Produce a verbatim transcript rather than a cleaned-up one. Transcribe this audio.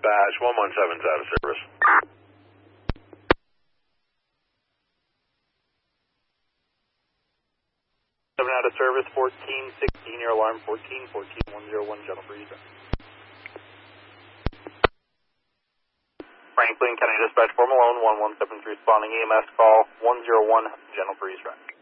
dispatch, one one seven's out of service. seven out of service, fourteen sixteen, your alarm, fourteen fourteen one zero one, Jennifer East. Franklin County Dispatch, four Malone, one one seven three, responding E M S call, one zero one, Jennifer East.